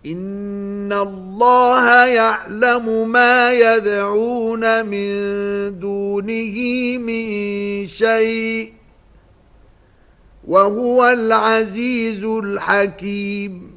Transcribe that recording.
إن الله يعلم ما يدعون من دونه من شيء وهو العزيز الحكيم.